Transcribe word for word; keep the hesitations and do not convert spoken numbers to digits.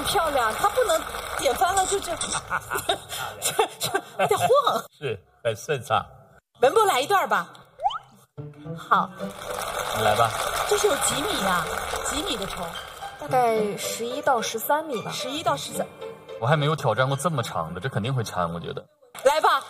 漂亮，它不能点翻了就这，这这有点晃。 是很顺畅。 文博来一段吧。 好， 你来吧。 这是有几米呀、啊？几米的虫？ 大概十一到十三米吧。 十一到十三。 我还没有挑战过这么长的，这肯定会掺，我觉得。 来吧。